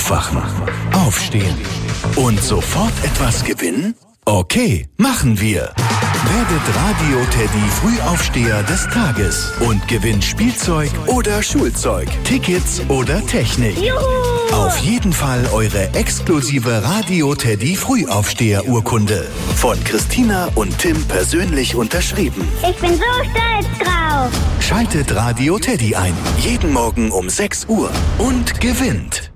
Aufwachen, aufstehen und sofort etwas gewinnen? Okay, machen wir. Werdet Radio-Teddy Frühaufsteher des Tages und gewinnt Spielzeug oder Schulzeug, Tickets oder Technik. Juhu! Auf jeden Fall eure exklusive Radio-Teddy Frühaufsteher-Urkunde. Von Christina und Tim persönlich unterschrieben. Ich bin so stolz drauf. Schaltet Radio Teddy ein. Jeden Morgen um 6 Uhr und gewinnt.